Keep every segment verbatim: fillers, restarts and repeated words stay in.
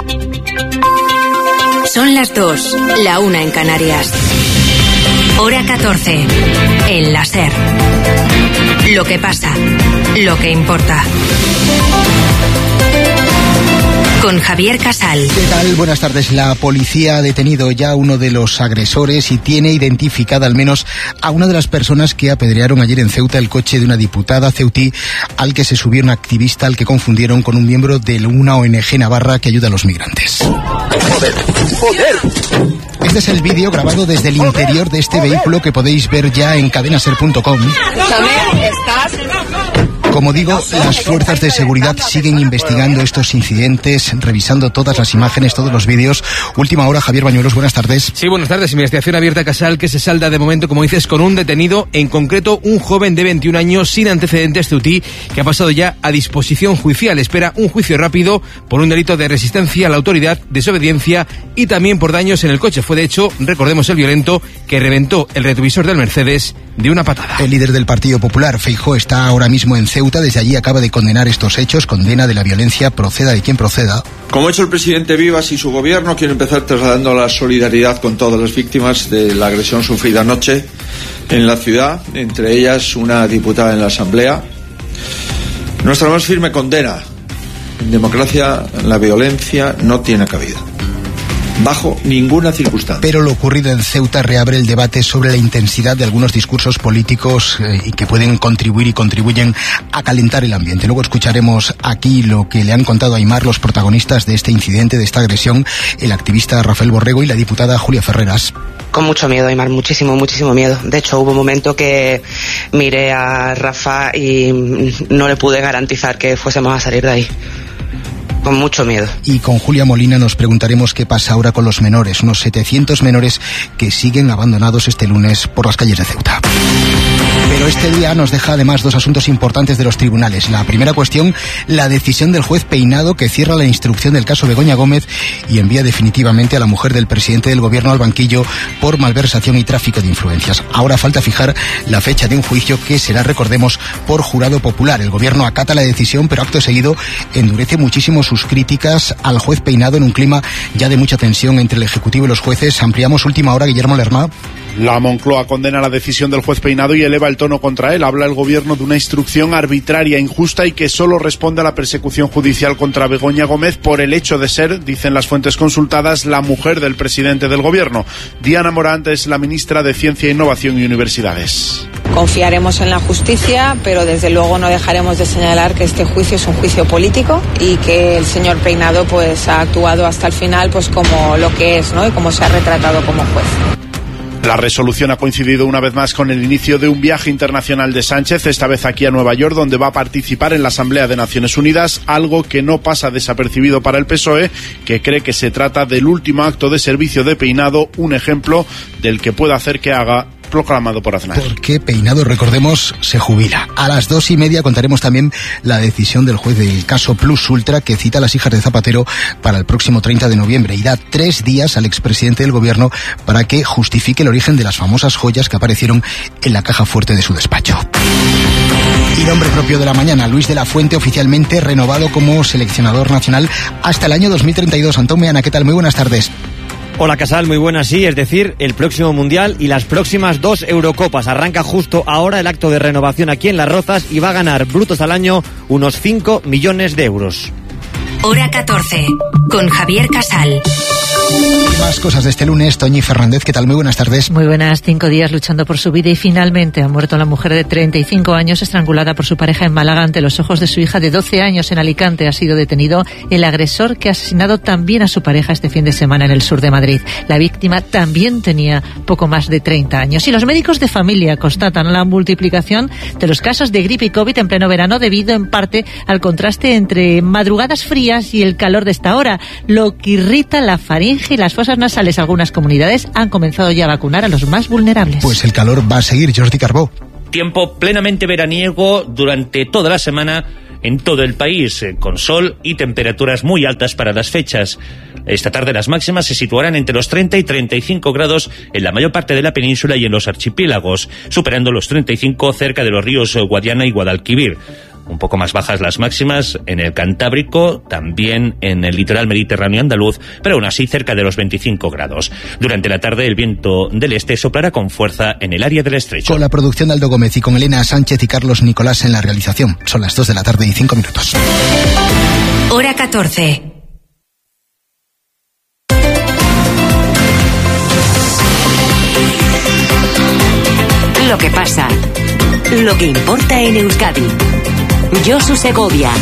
Son las dos, la una en Canarias. Hora catorce, en la SER. Lo que pasa, lo que importa. Con Javier Casal. ¿Qué tal? Buenas tardes. La policía ha detenido ya a uno de los agresores y tiene identificada al menos a una de las personas que apedrearon ayer en Ceuta el coche de una diputada ceutí al que se subió un activista al que confundieron con un miembro de una O N G navarra que ayuda a los migrantes. ¡Joder! ¡Joder! Este es el vídeo grabado desde el interior de este vehículo que podéis ver ya en cadenaser punto com. Como digo, las fuerzas de seguridad siguen investigando estos incidentes, revisando todas las imágenes, todos los vídeos. Última hora, Javier Bañuelos, buenas tardes. Sí, buenas tardes. Investigación abierta, Casal, que se salda de momento, como dices, con un detenido, en concreto un joven de veintiún años sin antecedentes ceutí, que ha pasado ya a disposición judicial. Espera un juicio rápido por un delito de resistencia a la autoridad, desobediencia y también por daños en el coche. Fue, de hecho, recordemos, el violento que reventó el retrovisor del Mercedes de una patada. El líder del Partido Popular, Feijóo, está ahora mismo en Ceuta. Desde allí acaba de condenar estos hechos, condena de la violencia, proceda de quien proceda. Como ha hecho el presidente Vivas y su gobierno, quiero empezar trasladando la solidaridad con todas las víctimas de la agresión sufrida anoche en la ciudad, entre ellas una diputada en la Asamblea. Nuestra más firme condena. En democracia la violencia no tiene cabida, bajo ninguna circunstancia. Pero lo ocurrido en Ceuta reabre el debate sobre la intensidad de algunos discursos políticos eh, y que pueden contribuir y contribuyen a calentar el ambiente. Luego escucharemos aquí lo que le han contado a Aimar los protagonistas de este incidente, de esta agresión, el activista Rafael Borrego y la diputada Julia Ferreras. Con mucho miedo, Aimar, muchísimo, muchísimo miedo. De hecho, hubo un momento que miré a Rafa y no le pude garantizar que fuésemos a salir de ahí. Con mucho miedo. Y con Julia Molina nos preguntaremos qué pasa ahora con los menores, unos setecientos menores que siguen abandonados este lunes por las calles de Ceuta. Pero este día nos deja además dos asuntos importantes de los tribunales. La primera cuestión, la decisión del juez Peinado, que cierra la instrucción del caso Begoña Gómez y envía definitivamente a la mujer del presidente del gobierno al banquillo por malversación y tráfico de influencias. Ahora falta fijar la fecha de un juicio que será, recordemos, por jurado popular. El gobierno acata la decisión, pero acto seguido endurece muchísimo sus críticas al juez Peinado en un clima ya de mucha tensión entre el Ejecutivo y los jueces. Ampliamos última hora, Guillermo Lerma. La Moncloa condena la decisión del juez Peinado y eleva el tono contra él. Habla el gobierno de una instrucción arbitraria, injusta y que solo responde a la persecución judicial contra Begoña Gómez por el hecho de ser, dicen las fuentes consultadas, la mujer del presidente del gobierno. Diana Morant es la ministra de Ciencia, Innovación y Universidades. Confiaremos en la justicia, pero desde luego no dejaremos de señalar que este juicio es un juicio político y que el señor Peinado pues ha actuado hasta el final pues como lo que es, ¿no? Y como se ha retratado como juez. La resolución ha coincidido una vez más con el inicio de un viaje internacional de Sánchez, esta vez aquí a Nueva York, donde va a participar en la Asamblea de Naciones Unidas, algo que no pasa desapercibido para el P S O E, que cree que se trata del último acto de servicio de Peinado, un ejemplo del que puede hacer que haga proclamado por Aznar. Porque Peinado, recordemos, se jubila. A las dos y media contaremos también la decisión del juez del caso Plus Ultra, que cita a las hijas de Zapatero para el próximo treinta de noviembre y da tres días al expresidente del gobierno para que justifique el origen de las famosas joyas que aparecieron en la caja fuerte de su despacho. Y nombre propio de la mañana, Luis de la Fuente, oficialmente renovado como seleccionador nacional hasta el año dos mil treinta y dos. Antón Meana, ¿qué tal? Muy buenas tardes. Hola Casal, muy buenas, sí, es decir, el próximo Mundial y las próximas dos Eurocopas. Arranca justo ahora el acto de renovación aquí en Las Rozas y va a ganar brutos al año unos cinco millones de euros. Hora catorce, con Javier Casal. Más cosas de este lunes, Toñi Fernández, ¿qué tal? Muy buenas tardes. Muy buenas, cinco días luchando por su vida y finalmente ha muerto la mujer de treinta y cinco años estrangulada por su pareja en Málaga ante los ojos de su hija de doce años en Alicante. Ha sido detenido el agresor que ha asesinado también a su pareja este fin de semana en el sur de Madrid. La víctima también tenía poco más de treinta años. Y los médicos de familia constatan la multiplicación de los casos de gripe y COVID en pleno verano debido en parte al contraste entre madrugadas frías y el calor de esta hora, lo que irrita la faringe y las fosas nasales. Algunas comunidades han comenzado ya a vacunar a los más vulnerables. Pues el calor va a seguir, Jordi Carbó. Tiempo plenamente veraniego durante toda la semana en todo el país, con sol y temperaturas muy altas para las fechas. Esta tarde las máximas se situarán entre los treinta y treinta y cinco grados en la mayor parte de la península y en los archipiélagos, superando los treinta y cinco cerca de los ríos Guadiana y Guadalquivir. Un poco más bajas las máximas en el Cantábrico, también en el litoral mediterráneo andaluz, pero aún así cerca de los veinticinco grados. Durante la tarde el viento del este soplará con fuerza en el área del estrecho. Con la producción de Aldo Gómez y con Elena Sánchez y Carlos Nicolás en la realización. Son las dos de la tarde y cinco minutos. Hora catorce. Lo que pasa, lo que importa en Euskadi. Josu Segovia.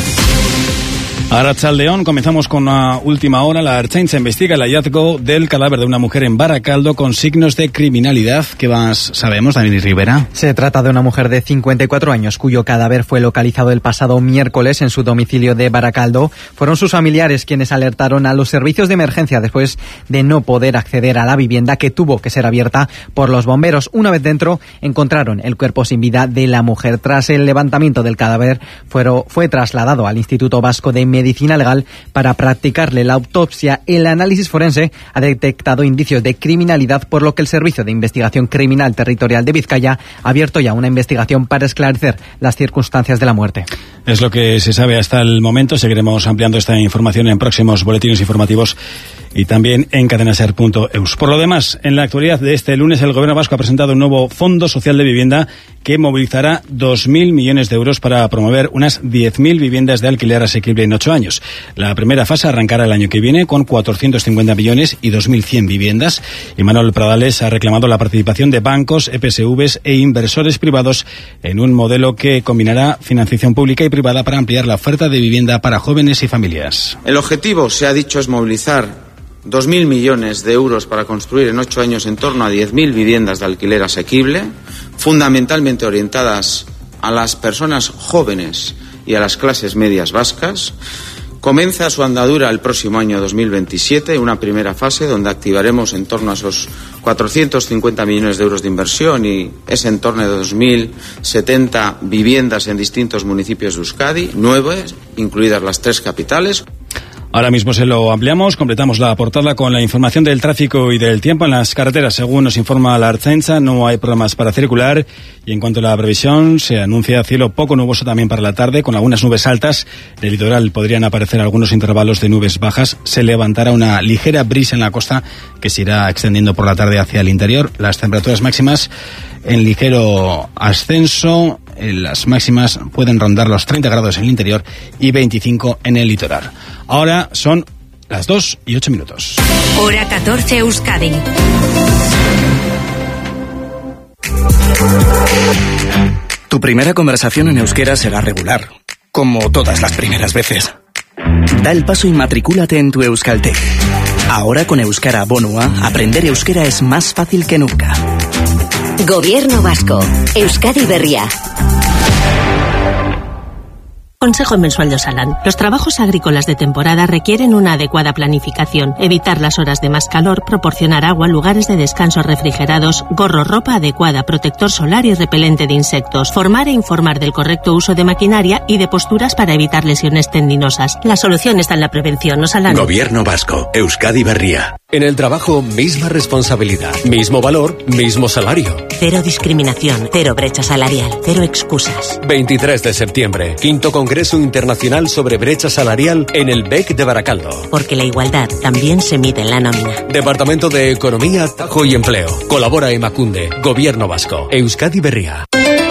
Arratsaldeon, comenzamos con una última hora. La Ertzaintza investiga el hallazgo del cadáver de una mujer en Baracaldo con signos de criminalidad. ¿Qué más sabemos, David Rivera? Se trata de una mujer de cincuenta y cuatro años cuyo cadáver fue localizado el pasado miércoles en su domicilio de Baracaldo. Fueron sus familiares quienes alertaron a los servicios de emergencia después de no poder acceder a la vivienda que tuvo que ser abierta por los bomberos. Una vez dentro, encontraron el cuerpo sin vida de la mujer. Tras el levantamiento del cadáver, fue, fue trasladado al Instituto Vasco de Medicina Medicina Legal para practicarle la autopsia. El análisis forense ha detectado indicios de criminalidad, por lo que el Servicio de Investigación Criminal Territorial de Vizcaya ha abierto ya una investigación para esclarecer las circunstancias de la muerte. Es lo que se sabe hasta el momento. Seguiremos ampliando esta información en próximos boletines informativos y también en cadenaser punto eus. Por lo demás, en la actualidad de este lunes, el Gobierno vasco ha presentado un nuevo Fondo Social de Vivienda que movilizará dos mil millones de euros para promover unas diez mil viviendas de alquiler asequible en ocho años. La primera fase arrancará el año que viene con cuatrocientos cincuenta millones y dos mil cien viviendas. Y Manuel Pradales ha reclamado la participación de bancos, E P S Vs e inversores privados en un modelo que combinará financiación pública y privada para ampliar la oferta de vivienda para jóvenes y familias. El objetivo, se ha dicho, es movilizar dos mil millones de euros para construir en ocho años en torno a diez mil viviendas de alquiler asequible, fundamentalmente orientadas a las personas jóvenes y a las clases medias vascas. Comienza su andadura el próximo año dos mil veintisiete, una primera fase donde activaremos en torno a esos cuatrocientos cincuenta millones de euros de inversión y ese en torno a dos mil setenta viviendas en distintos municipios de Euskadi, nueve, incluidas las tres capitales. Ahora mismo se lo ampliamos, completamos la portada con la información del tráfico y del tiempo en las carreteras. Según nos informa la Ertzaintza, no hay problemas para circular y en cuanto a la previsión, se anuncia cielo poco nuboso también para la tarde, con algunas nubes altas. En el litoral podrían aparecer algunos intervalos de nubes bajas. Se levantará una ligera brisa en la costa que se irá extendiendo por la tarde hacia el interior. Las temperaturas máximas en ligero ascenso. Las máximas pueden rondar los treinta grados en el interior y veinticinco en el litoral. Ahora son las dos y ocho minutos. Hora catorce Euskadi. Tu primera conversación en euskera será regular, como todas las primeras veces. Da el paso y matricúlate en tu Euskaltec. Ahora con Euskara Bonua, aprender euskera es más fácil que nunca. Gobierno vasco. Euskadi Berria. Consejo mensual de Osalan. Los trabajos agrícolas de temporada requieren una adecuada planificación, evitar las horas de más calor, proporcionar agua, lugares de descanso refrigerados, gorro, ropa adecuada, protector solar y repelente de insectos, formar e informar del correcto uso de maquinaria y de posturas para evitar lesiones tendinosas. La solución está en la prevención. Osalan. Gobierno vasco. Euskadi Berria. En el trabajo, misma responsabilidad, mismo valor, mismo salario. Cero discriminación, cero brecha salarial, cero excusas. veintitrés de septiembre, quinto Congreso Internacional sobre Brecha Salarial en el B E C de Baracaldo. Porque la igualdad también se mide en la nómina. Departamento de Economía, Trabajo y Empleo. Colabora Emakunde, Gobierno Vasco. Euskadi Berria.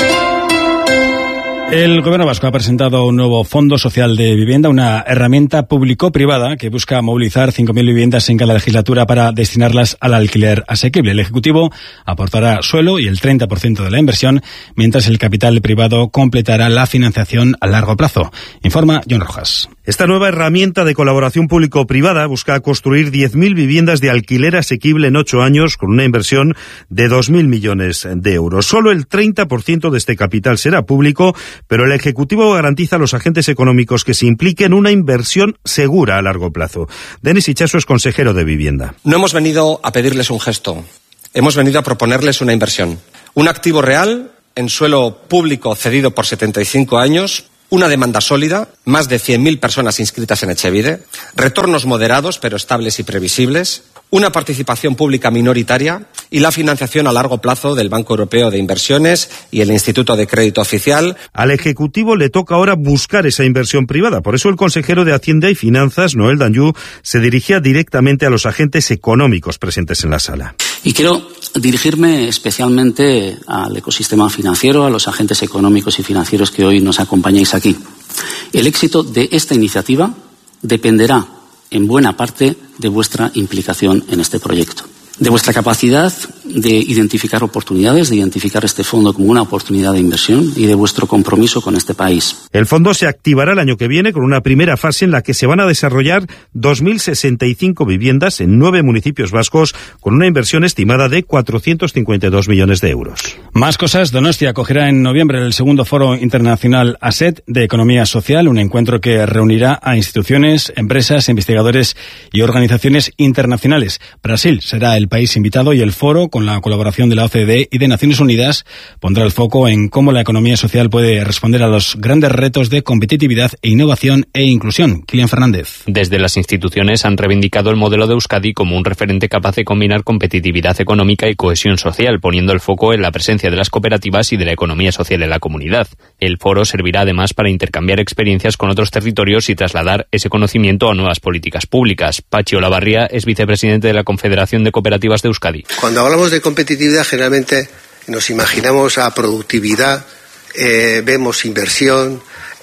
El Gobierno vasco ha presentado un nuevo Fondo Social de Vivienda, una herramienta público-privada que busca movilizar cinco mil viviendas en cada legislatura para destinarlas al alquiler asequible. El Ejecutivo aportará suelo y el treinta por ciento de la inversión, mientras el capital privado completará la financiación a largo plazo. Informa John Rojas. Esta nueva herramienta de colaboración público-privada busca construir diez mil viviendas de alquiler asequible en ocho años con una inversión de dos mil millones de euros. Solo el treinta por ciento de este capital será público, pero el Ejecutivo garantiza a los agentes económicos que se impliquen una inversión segura a largo plazo. Denis Itxaso es consejero de Vivienda. No hemos venido a pedirles un gesto, hemos venido a proponerles una inversión. Un activo real en suelo público cedido por setenta y cinco años, una demanda sólida, más de cien mil personas inscritas en Etxebide, retornos moderados pero estables y previsibles, una participación pública minoritaria y la financiación a largo plazo del Banco Europeo de Inversiones y el Instituto de Crédito Oficial. Al Ejecutivo le toca ahora buscar esa inversión privada. Por eso el consejero de Hacienda y Finanzas, Noel Danjou, se dirigía directamente a los agentes económicos presentes en la sala. Y quiero dirigirme especialmente al ecosistema financiero, a los agentes económicos y financieros que hoy nos acompañáis aquí. El éxito de esta iniciativa dependerá en buena parte de vuestra implicación en este proyecto, de vuestra capacidad de identificar oportunidades, de identificar este fondo como una oportunidad de inversión y de vuestro compromiso con este país. El fondo se activará el año que viene con una primera fase en la que se van a desarrollar dos mil sesenta y cinco viviendas en nueve municipios vascos con una inversión estimada de cuatrocientos cincuenta y dos millones de euros. Más cosas. Donostia acogerá en noviembre el segundo Foro Internacional A S E T de Economía Social, un encuentro que reunirá a instituciones, empresas, investigadores y organizaciones internacionales. Brasil será el país invitado y el foro, con la colaboración de la O C D E y de Naciones Unidas, pondrá el foco en cómo la economía social puede responder a los grandes retos de competitividad e innovación e inclusión. Kilian Fernández. Desde las instituciones han reivindicado el modelo de Euskadi como un referente capaz de combinar competitividad económica y cohesión social, poniendo el foco en la presencia de las cooperativas y de la economía social en la comunidad. El foro servirá además para intercambiar experiencias con otros territorios y trasladar ese conocimiento a nuevas políticas públicas. Pachi Olavarría es vicepresidente de la Confederación de Cooperativas de Euskadi. Cuando hablamos de competitividad, generalmente nos imaginamos a productividad, eh, vemos inversión,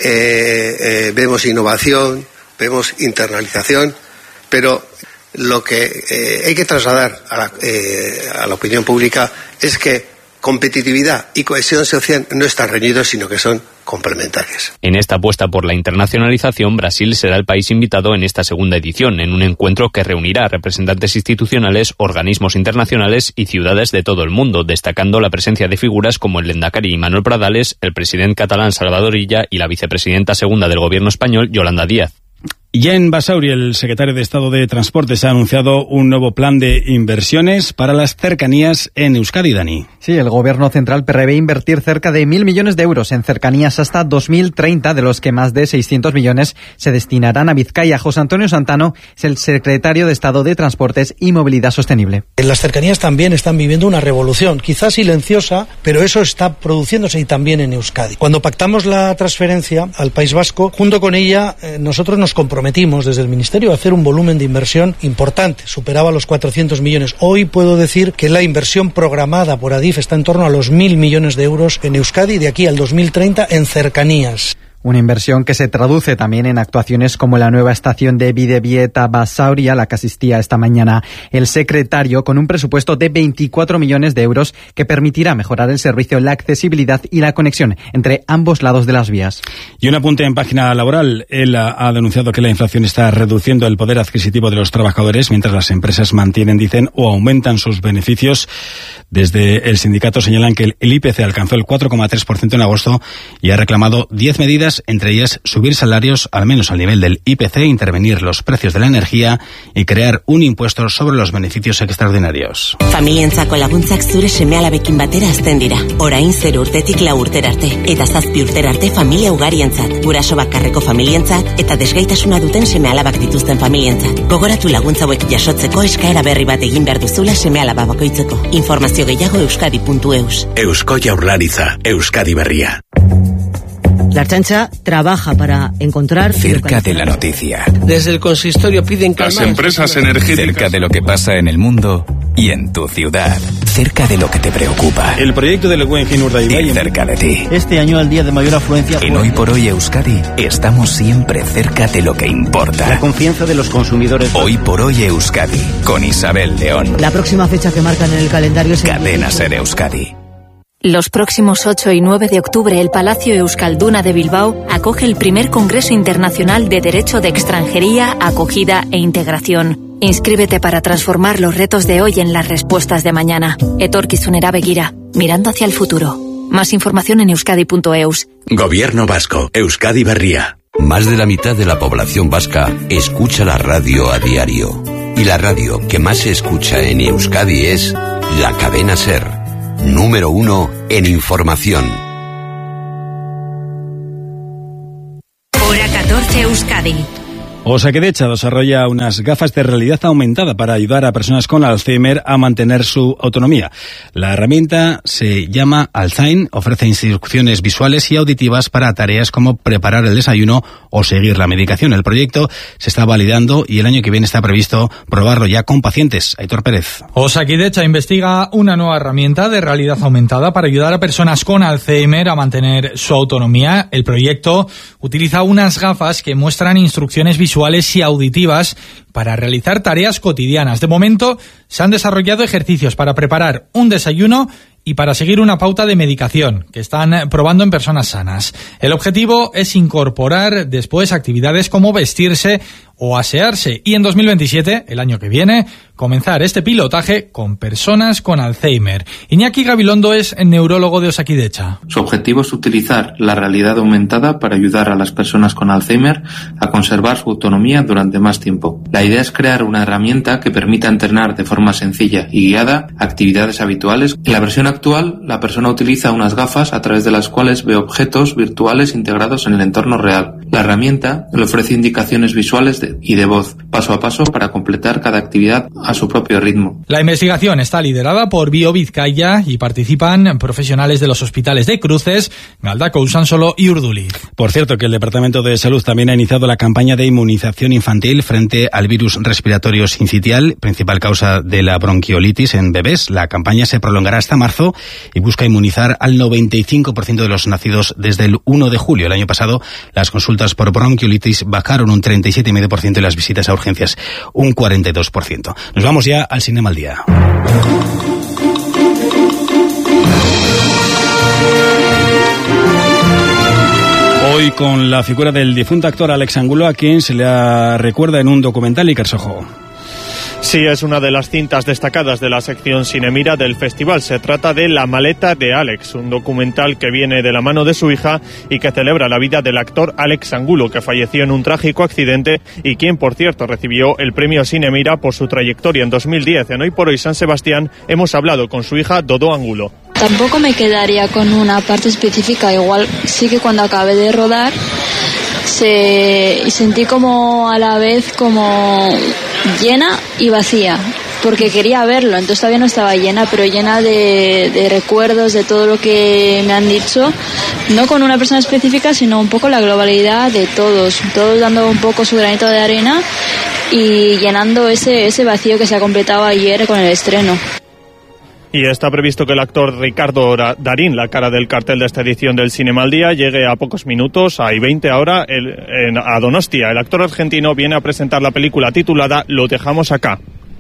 eh, eh, vemos innovación, vemos internalización, pero lo que eh, hay que trasladar a la, eh, a la opinión pública es que competitividad y cohesión social no están reñidos, sino que son complementarias. En esta apuesta por la internacionalización, Brasil será el país invitado en esta segunda edición, en un encuentro que reunirá a representantes institucionales, organismos internacionales y ciudades de todo el mundo, destacando la presencia de figuras como el lehendakari Manuel Pradales, el presidente catalán Salvador Illa y la vicepresidenta segunda del gobierno español, Yolanda Díaz. Y en Basauri, el secretario de Estado de Transportes ha anunciado un nuevo plan de inversiones para las cercanías en Euskadi, Dani. Sí, el Gobierno central prevé invertir cerca de mil millones de euros en cercanías hasta dos mil treinta, de los que más de seiscientos millones se destinarán a Vizcaya. José Antonio Santano es el secretario de Estado de Transportes y Movilidad Sostenible. Las cercanías también están viviendo una revolución, quizás silenciosa, pero eso está produciéndose y también en Euskadi. Cuando pactamos la transferencia al País Vasco, junto con ella eh, nosotros nos comprometimos Prometimos desde el Ministerio hacer un volumen de inversión importante, superaba los cuatrocientos millones. Hoy puedo decir que la inversión programada por Adif está en torno a los mil millones de euros en Euskadi de aquí al dos mil treinta en cercanías. Una inversión que se traduce también en actuaciones como la nueva estación de Bidebieta Basauri, a la que asistía esta mañana el secretario, con un presupuesto de veinticuatro millones de euros que permitirá mejorar el servicio, la accesibilidad y la conexión entre ambos lados de las vías. Y un apunte en página laboral. Él ha denunciado que la inflación está reduciendo el poder adquisitivo de los trabajadores, mientras las empresas mantienen, dicen, o aumentan sus beneficios. Desde el sindicato señalan que el I P C alcanzó el cuatro coma tres por ciento en agosto y ha reclamado diez medidas, entre ellas subir salarios al menos al nivel del I P C, intervenir los precios de la energía y crear un impuesto sobre los beneficios extraordinarios. Familientzako laguntzak zure seme-alabekin batera azten dira. Orain zer urtetik lau urtera arte, eta zazpi urtera arte familia ugarientzat, guraso bakarreko familientzat eta desgaitasuna duten seme-alabak dituzten familientzat. Gogoratu laguntza hauek jasotzeko eskaera berri bat egin behar duzula seme-alaba bakoitzeko. Informazio gehiago euskadi puntu eus. Eusko Jaurlaritza, Euskadi Berria. La Ertzaintza trabaja para encontrar... Cerca de la noticia. Desde el consistorio piden calmar... Las empresas energéticas... Cerca de lo que pasa en el mundo y en tu ciudad. Cerca de lo que te preocupa. El proyecto del Guggenheim Urdaibai... Y cerca de ti. Este año, el día de mayor afluencia... En Hoy por Hoy Euskadi, estamos siempre cerca de lo que importa. La confianza de los consumidores... Hoy por Hoy Euskadi, con Isabel León. La próxima fecha que marcan en el calendario es... Cadena Ser Euskadi. Los próximos ocho y nueve de octubre, el Palacio Euskalduna de Bilbao acoge el primer Congreso Internacional de Derecho de Extranjería, Acogida e Integración. Inscríbete para transformar los retos de hoy en las respuestas de mañana. Etorkizunera begira, mirando hacia el futuro. Más información en euskadi punto eus. Gobierno Vasco, Euskadi Berria. Más de la mitad de la población vasca escucha la radio a diario. Y la radio que más se escucha en Euskadi es la Cadena Ser. Número uno en información. Hora catorce Euskadi. Osakidetza desarrolla unas gafas de realidad aumentada para ayudar a personas con Alzheimer a mantener su autonomía. La herramienta se llama Alzain, ofrece instrucciones visuales y auditivas para tareas como preparar el desayuno o seguir la medicación. El proyecto se está validando y el año que viene está previsto probarlo ya con pacientes. Aitor Pérez. Osakidetza investiga una nueva herramienta de realidad aumentada para ayudar a personas con Alzheimer a mantener su autonomía. El proyecto utiliza unas gafas que muestran instrucciones visuales y auditivas para realizar tareas cotidianas. De momento, se han desarrollado ejercicios para preparar un desayuno y para seguir una pauta de medicación que están probando en personas sanas. El objetivo es incorporar después actividades como vestirse o asearse y en dos mil veintisiete, el año que viene, comenzar este pilotaje con personas con Alzheimer. Iñaki Gabilondo es neurólogo de Osakidetza. Su objetivo es utilizar la realidad aumentada para ayudar a las personas con Alzheimer a conservar su autonomía durante más tiempo. La idea es crear una herramienta que permita entrenar de forma sencilla y guiada actividades habituales. En la versión actual, la persona utiliza unas gafas a través de las cuales ve objetos virtuales integrados en el entorno real. La herramienta le ofrece indicaciones visuales de y de voz, paso a paso, para completar cada actividad a su propio ritmo. La investigación está liderada por Bio Vizcaya y participan profesionales de los hospitales de Cruces, Galdakao, Usansolo y Urduliz. Por cierto, que el Departamento de Salud también ha iniciado la campaña de inmunización infantil frente al virus respiratorio sincitial, principal causa de la bronquiolitis en bebés. La campaña se prolongará hasta marzo y busca inmunizar al noventa y cinco por ciento de los nacidos desde el uno de julio. El año pasado, las consultas por bronquiolitis bajaron un treinta y siete coma cinco por ciento y las visitas a urgencias un cuarenta y dos por ciento. Nos vamos ya al Cinema al Día. Hoy con la figura del difunto actor Alex Angulo, a quien se le recuerda en un documental, Iker Sojo. Sí, es una de las cintas destacadas de la sección Cinemira del festival. Se trata de La maleta de Alex, un documental que viene de la mano de su hija y que celebra la vida del actor Alex Angulo, que falleció en un trágico accidente y quien, por cierto, recibió el premio Cinemira por su trayectoria en dos mil diez. En Hoy por Hoy San Sebastián hemos hablado con su hija Dodó Angulo. Tampoco me quedaría con una parte específica, igual sí que cuando acabé de rodar se sentí como a la vez como llena y vacía, porque quería verlo, entonces todavía no estaba llena, pero llena de, de recuerdos, de todo lo que me han dicho, no con una persona específica, sino un poco la globalidad de todos, todos dando un poco su granito de arena y llenando ese, ese vacío que se ha completado ayer con el estreno. Y está previsto que el actor Ricardo Darín, la cara del cartel de esta edición del Cinema al Día, llegue a pocos minutos, hay veinte ahora, el, en, a Donostia. El actor argentino viene a presentar la película titulada Lo dejamos acá.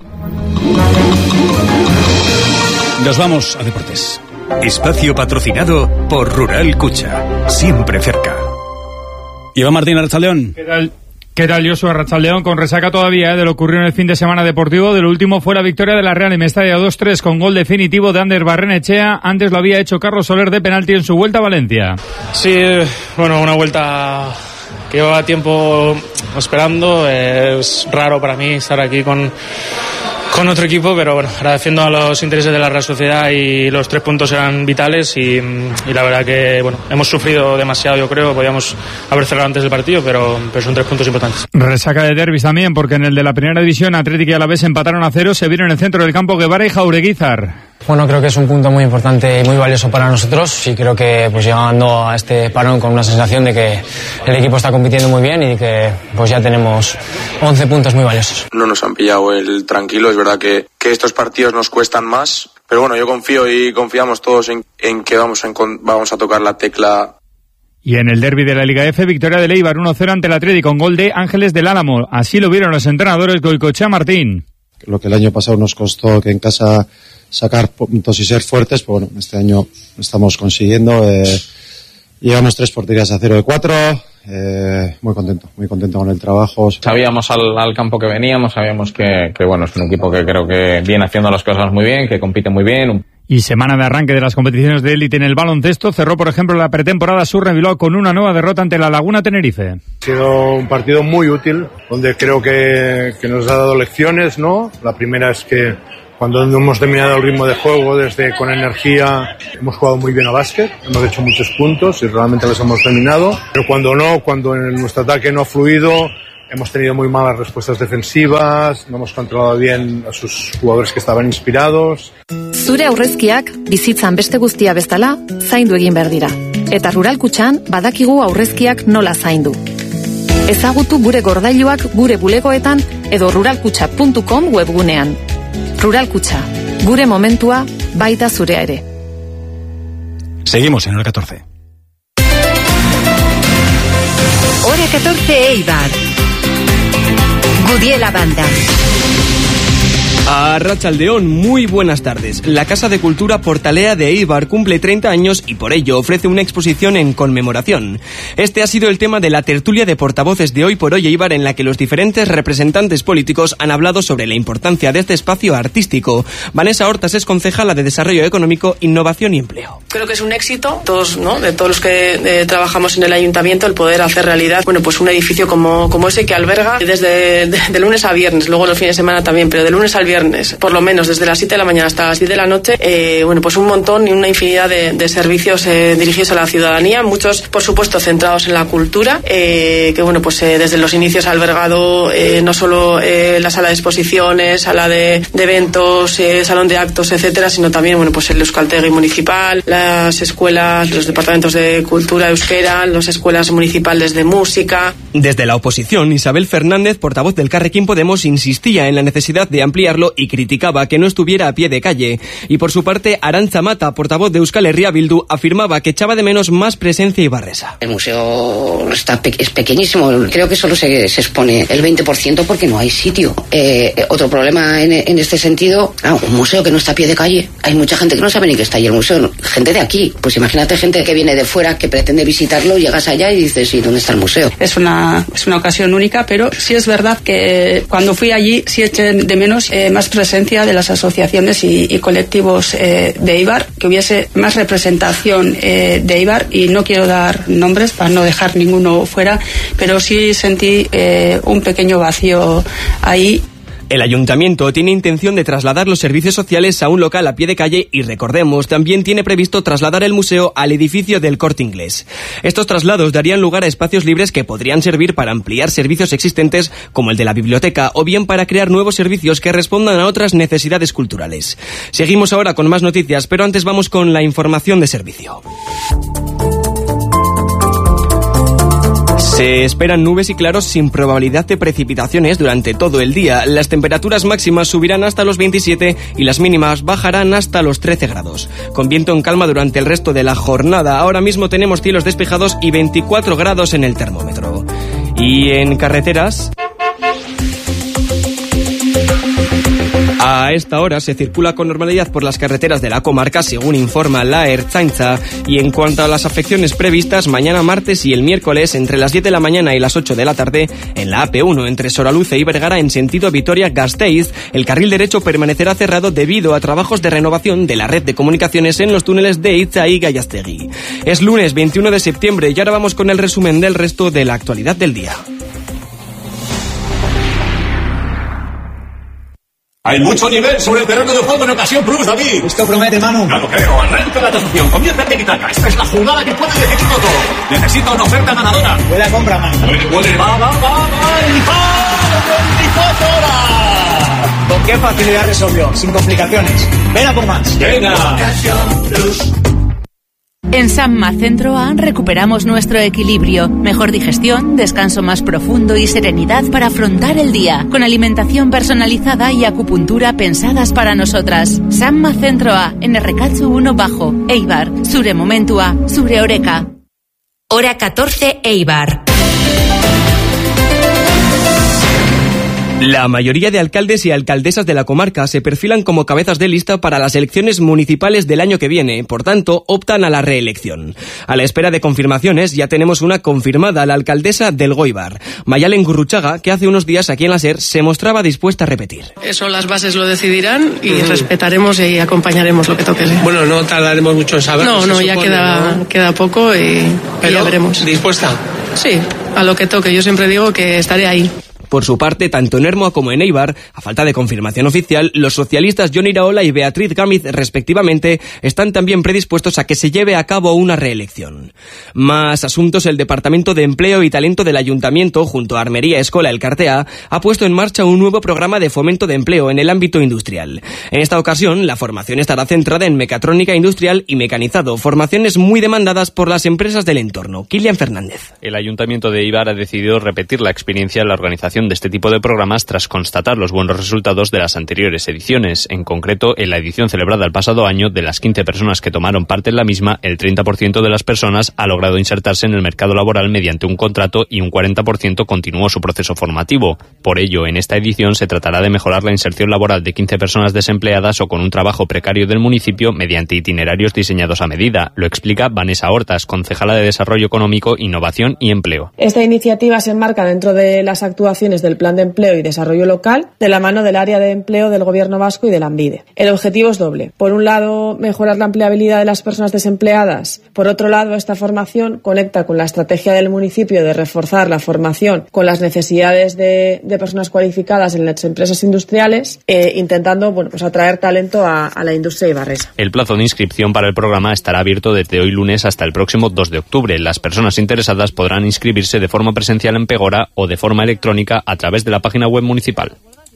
Nos vamos a deportes. Espacio patrocinado por Rural Cucha, siempre cerca. Iván Martín, Arrachaldeón. ¿Qué tal? ¿Qué tal, Joshua? Arrachaldeón con resaca todavía ¿eh? de lo ocurrido en el fin de semana deportivo. De lo último fue la victoria de la Real en Mestalla dos tres con gol definitivo de Ander Barrenechea. Antes lo había hecho Carlos Soler de penalti en su vuelta a Valencia. Sí, bueno, una vuelta que llevaba tiempo esperando. Es raro para mí estar aquí con... con otro equipo, pero bueno, agradeciendo a los intereses de la Real Sociedad y los tres puntos eran vitales y, y la verdad que bueno, hemos sufrido demasiado, yo creo, podíamos haber cerrado antes del partido, pero, pero son tres puntos importantes. Resaca de derbis también, porque en el de la primera división Atlético y Alavés empataron a cero, se vieron en el centro del campo Guevara y Jaureguizar. Bueno, creo que es un punto muy importante y muy valioso para nosotros y creo que pues llegando a este parón con una sensación de que el equipo está compitiendo muy bien y que pues ya tenemos once puntos muy valiosos. No nos han pillado el tranquilo, es verdad que, que estos partidos nos cuestan más, pero bueno, yo confío y confiamos todos en, en que vamos a, vamos a tocar la tecla. Y en el derbi de la Liga F, victoria del Eibar uno cero ante el Atlético con gol de Ángeles del Álamo. Así lo vieron los entrenadores Goicoechea Martín. Lo que el año pasado nos costó que en casa sacar puntos y ser fuertes, pues bueno, este año estamos consiguiendo. Eh, llevamos tres porterías a cero de cuatro. Eh, muy contento, muy contento con el trabajo. Sabíamos al, al campo que veníamos, sabíamos que, que bueno, es un equipo que creo que viene haciendo las cosas muy bien, que compite muy bien. Y semana de arranque de las competiciones de élite en el baloncesto, cerró por ejemplo la pretemporada Surre Bilbao con una nueva derrota ante la Laguna Tenerife. Ha sido un partido muy útil, donde creo que, que nos ha dado lecciones, ¿no? La primera es que cuando no hemos terminado el ritmo de juego desde con energía, hemos jugado muy bien a básquet, hemos hecho muchos puntos y realmente los hemos terminado, pero cuando no, cuando en nuestro ataque no ha fluido, hemos tenido muy malas respuestas defensivas, no hemos controlado bien a sus jugadores que estaban inspirados. Zure aurrezkiak bizitzan beste guztia bezala zaindu egin behar dira. Eta Rural Kutxan badakigu aurrezkiak nola zaindu. Ezagutu gure gordailuak gure bulegoetan edo ruralkutxa puntu com webgunean. Rural Kutxa, gure momentua baita zurea ere. Seguimos en hora catorce. Hora catorce Eibar. Gudiela Banda. A Arratsaldeón, muy buenas tardes. La Casa de Cultura Portalea de Eibar cumple treinta años y por ello ofrece una exposición en conmemoración. Este ha sido el tema de la tertulia de portavoces de Hoy por Hoy Eibar, en la que los diferentes representantes políticos han hablado sobre la importancia de este espacio artístico. Vanessa Hortas es concejala de Desarrollo Económico, Innovación y Empleo. Creo que es un éxito todos, ¿no? de todos los que eh, trabajamos en el ayuntamiento, el poder hacer realidad, bueno, pues un edificio como, como ese que alberga desde de, de lunes a viernes, luego los fines de semana también, pero de lunes al viernes por lo menos desde las siete de la mañana hasta las diez de la noche, eh, bueno, pues un montón y una infinidad de, de servicios eh, dirigidos a la ciudadanía, muchos por supuesto centrados en la cultura, eh, que bueno, pues eh, desde los inicios ha albergado eh, no solo eh, la sala de exposiciones, sala de, de eventos, eh, salón de actos, etcétera, sino también, bueno, pues el Euskaltegi municipal, las escuelas, los departamentos de cultura euskera, las escuelas municipales de música. Desde la oposición, Isabel Fernández, portavoz del Carrequín Podemos, insistía en la necesidad de ampliarlo y criticaba que no estuviera a pie de calle. Y por su parte, Arantza Mata, portavoz de Euskal Herria Bildu, afirmaba que echaba de menos más presencia ibarresa. El museo está pe- es pequeñísimo, creo que solo se, se expone el veinte por ciento porque no hay sitio. Eh, otro problema en, en este sentido, ah, un museo que no está a pie de calle, hay mucha gente que no sabe ni que está ahí el museo, gente de aquí, pues imagínate gente que viene de fuera, que pretende visitarlo, llegas allá y dices, ¿y dónde está el museo? Es una, es una ocasión única, pero sí es verdad que cuando fui allí sí eché de menos eh, más presencia de las asociaciones y, y colectivos eh, de Eibar, que hubiese más representación eh, de Eibar, y no quiero dar nombres para no dejar ninguno fuera, pero sí sentí eh, un pequeño vacío ahí. El ayuntamiento tiene intención de trasladar los servicios sociales a un local a pie de calle y, recordemos, también tiene previsto trasladar el museo al edificio del Corte Inglés. Estos traslados darían lugar a espacios libres que podrían servir para ampliar servicios existentes como el de la biblioteca o bien para crear nuevos servicios que respondan a otras necesidades culturales. Seguimos ahora con más noticias, pero antes vamos con la información de servicio. Se esperan nubes y claros sin probabilidad de precipitaciones durante todo el día. Las temperaturas máximas subirán hasta los veintisiete y las mínimas bajarán hasta los trece grados. Con viento en calma durante el resto de la jornada. Ahora mismo tenemos cielos despejados y veinticuatro grados en el termómetro. Y en carreteras... A esta hora se circula con normalidad por las carreteras de la comarca, según informa la Ertzaintza. Y en cuanto a las afecciones previstas, mañana martes y el miércoles entre las diez de la mañana y las ocho de la tarde, en la A P uno entre Soraluce y Vergara en sentido Vitoria-Gasteiz, el carril derecho permanecerá cerrado debido a trabajos de renovación de la red de comunicaciones en los túneles de Itza y Gallastegui. Es lunes veintiuno de septiembre y ahora vamos con el resumen del resto de la actualidad del día. Hay mucho nivel sobre el terreno de juego en ocasión plus, David. Esto promete, Manu. Ya lo creo. Arranca la tasación. Comienza el tiki-taka. Esta es la jugada que puede decidirlo todo. Necesito una oferta ganadora. Buena compra, Manu. Puede, puede. Va, va, va, va. ¡El veinticuatro horas! Con qué facilidad resolvió. Sin complicaciones. Ven a por más. Venga. Ocasión plus. En Samma Centro A recuperamos nuestro equilibrio, mejor digestión, descanso más profundo y serenidad para afrontar el día, con alimentación personalizada y acupuntura pensadas para nosotras. Samma Centro A, en Errekatzu uno Bajo, Eibar, zure momentua, zure oreka. Hora catorce Eibar. La mayoría de alcaldes y alcaldesas de la comarca se perfilan como cabezas de lista para las elecciones municipales del año que viene, por tanto, optan a la reelección. A la espera de confirmaciones, ya tenemos una confirmada, la alcaldesa del Goibar, Mayalen Gurruchaga, que hace unos días aquí en la SER se mostraba dispuesta a repetir. Eso las bases lo decidirán y uh-huh. respetaremos y acompañaremos lo que toque. Bueno, no tardaremos mucho en saber. No, no, ya supone, queda, ¿no? queda poco y, y ya veremos. ¿Dispuesta? Sí, a lo que toque. Yo siempre digo que estaré ahí. Por su parte, tanto en Hermoa como en Eibar, a falta de confirmación oficial, los socialistas Jon Iraola y Beatriz Gámez, respectivamente, están también predispuestos a que se lleve a cabo una reelección. Más asuntos. El Departamento de Empleo y Talento del Ayuntamiento, junto a Armería Escola Elkartea, ha puesto en marcha un nuevo programa de fomento de empleo en el ámbito industrial. En esta ocasión, la formación estará centrada en mecatrónica industrial y mecanizado, formaciones muy demandadas por las empresas del entorno. Kilian Fernández. El Ayuntamiento de Eibar ha decidido repetir la experiencia en la organización de este tipo de programas tras constatar los buenos resultados de las anteriores ediciones. En concreto, en la edición celebrada el pasado año, de las quince personas que tomaron parte en la misma, el treinta por ciento de las personas ha logrado insertarse en el mercado laboral mediante un contrato y un cuarenta por ciento continuó su proceso formativo. Por ello, en esta edición se tratará de mejorar la inserción laboral de quince personas desempleadas o con un trabajo precario del municipio mediante itinerarios diseñados a medida. Lo explica Vanessa Hortas, concejala de Desarrollo Económico, Innovación y Empleo. Esta iniciativa se enmarca dentro de las actuaciones del Plan de Empleo y Desarrollo Local, de la mano del Área de Empleo del Gobierno Vasco y del ANVIDE. El objetivo es doble. Por un lado, mejorar la empleabilidad de las personas desempleadas. Por otro lado, esta formación conecta con la estrategia del municipio de reforzar la formación con las necesidades de, de personas cualificadas en las empresas industriales, eh, intentando bueno, pues atraer talento a, a la industria ibarresa. El plazo de inscripción para el programa estará abierto desde hoy lunes hasta el próximo dos de octubre. Las personas interesadas podrán inscribirse de forma presencial en Pegora o de forma electrónica a través de la página web municipal.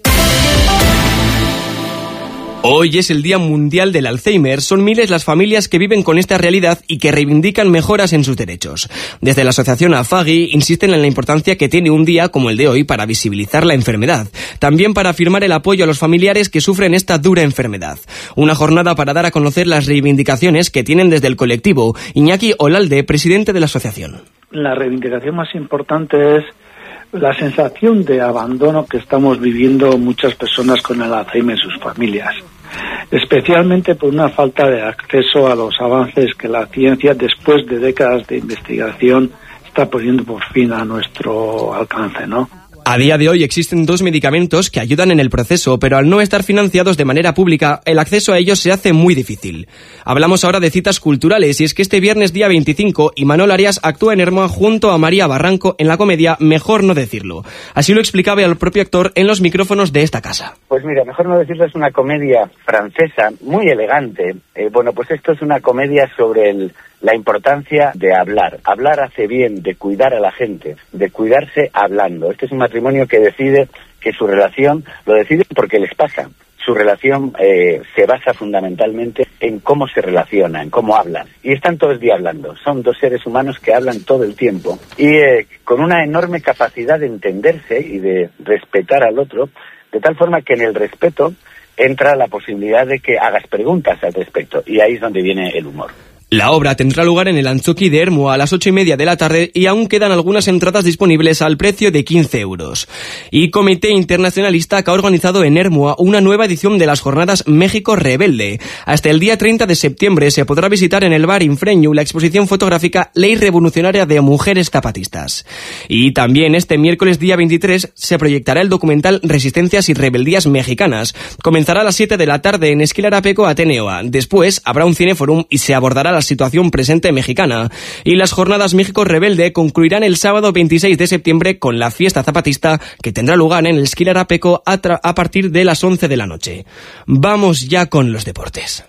Hoy es el Día Mundial del Alzheimer. Son miles las familias que viven con esta realidad y que reivindican mejoras en sus derechos. Desde la asociación AFAGI insisten en la importancia que tiene un día como el de hoy para visibilizar la enfermedad. También para afirmar el apoyo a los familiares que sufren esta dura enfermedad. Una jornada para dar a conocer las reivindicaciones que tienen desde el colectivo. Iñaki Olalde, presidente de la asociación. La reivindicación más importante es la sensación de abandono que estamos viviendo muchas personas con el Alzheimer y sus familias, especialmente por una falta de acceso a los avances que la ciencia, después de décadas de investigación, está poniendo por fin a nuestro alcance, ¿no? A día de hoy existen dos medicamentos que ayudan en el proceso, pero al no estar financiados de manera pública, el acceso a ellos se hace muy difícil. Hablamos ahora de citas culturales, y es que este viernes día veinticinco, Imanol Arias actúa en Hermoa junto a María Barranco en la comedia Mejor no decirlo. Así lo explicaba el propio actor en los micrófonos de esta casa. Pues mira, Mejor no decirlo es una comedia francesa muy elegante. Eh, bueno, pues esto es una comedia sobre el... la importancia de hablar. Hablar hace bien, de cuidar a la gente, de cuidarse hablando. Este es un matrimonio que decide que su relación, lo deciden porque les pasa. Su relación eh, se basa fundamentalmente en cómo se relaciona, en cómo hablan. Y están todo el día hablando. Son dos seres humanos que hablan todo el tiempo. Y eh, con una enorme capacidad de entenderse y de respetar al otro, de tal forma que en el respeto entra la posibilidad de que hagas preguntas al respecto. Y ahí es donde viene el humor. La obra tendrá lugar en el Antzoki de Hermoa a las ocho y media de la tarde y aún quedan algunas entradas disponibles al precio de quince euros. Y Comité Internacionalista que ha organizado en Hermoa una nueva edición de las jornadas México Rebelde. Hasta el día treinta de septiembre se podrá visitar en el bar Infreñu la exposición fotográfica Ley Revolucionaria de Mujeres Zapatistas. Y también este miércoles día veintitrés se proyectará el documental Resistencias y Rebeldías Mexicanas. Comenzará a las siete de la tarde en Esquilarapeco, Ateneoa. Después habrá un cineforum y se abordará la situación presente mexicana. Y las jornadas México Rebelde concluirán el sábado veintiséis de septiembre con la fiesta zapatista que tendrá lugar en el Esquilarapeco a, a partir de las once de la noche. Vamos ya con los deportes.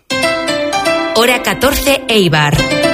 Hora catorce, Eibar.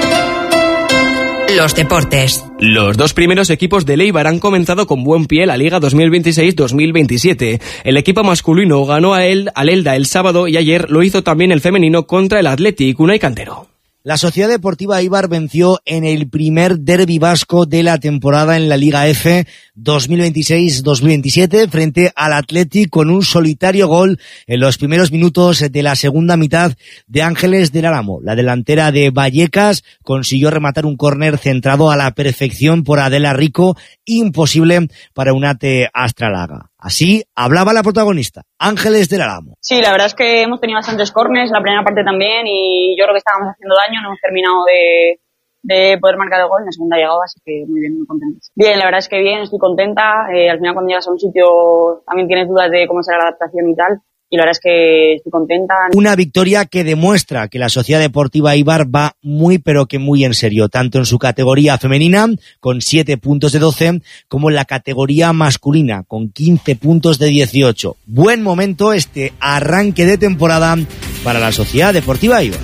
Los deportes. Los dos primeros equipos del Eibar han comenzado con buen pie la Liga dos mil veintiséis dos mil veintisiete. El equipo masculino ganó a el, al Elda el sábado y ayer lo hizo también el femenino contra el Athletic. Unai Cantero. La Sociedad Deportiva Eibar venció en el primer derbi vasco de la temporada en la Liga F dos mil veintiséis dos mil veintisiete frente al Athletic con un solitario gol en los primeros minutos de la segunda mitad de Ángeles del Álamo. La delantera de Vallecas consiguió rematar un córner centrado a la perfección por Adela Rico, imposible para Eunate Astralaga. Así hablaba la protagonista, Ángeles del Álamo. Sí, la verdad es que hemos tenido bastantes córners, la primera parte también, y yo creo que estábamos haciendo daño, no hemos terminado de, de poder marcar el gol, en la segunda llegada, así que muy bien, muy contentos. Bien, la verdad es que bien, estoy contenta, eh, al final cuando llegas a un sitio también tienes dudas de cómo será la adaptación y tal, y la verdad es que estoy contenta. Una victoria que demuestra que la Sociedad Deportiva Eibar va muy pero que muy en serio, tanto en su categoría femenina, con siete puntos de doce, como en la categoría masculina, con quince puntos de dieciocho. Buen momento este arranque de temporada para la Sociedad Deportiva Eibar.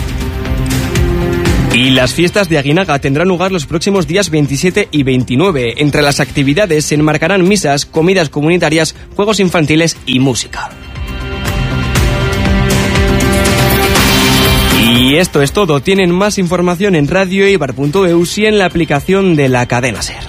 Y las fiestas de Aguinaga tendrán lugar los próximos días veintisiete y veintinueve. Entre las actividades se enmarcarán misas, comidas comunitarias, juegos infantiles y música. Y esto es todo. Tienen más información en radio eibar punto eus y en la aplicación de la cadena SER.